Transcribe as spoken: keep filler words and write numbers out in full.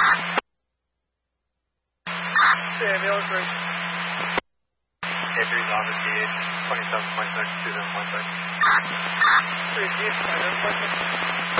Ambulance right. K three's office D H, twenty-seven point six, two seven point six. three G, five seven point six.